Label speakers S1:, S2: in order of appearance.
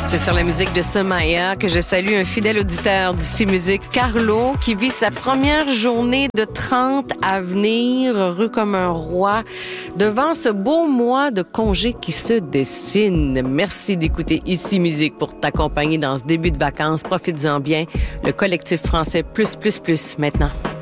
S1: C'est sur la musique de Somaya que je salue un fidèle auditeur d'ici Musique, Carlo, qui vit sa première journée de 30 à venir, heureux comme un roi, devant ce beau mois de congé qui se dessine. Merci d'écouter Ici Musique pour t'accompagner dans ce début de vacances. Profites-en bien. Le collectif français Plus maintenant.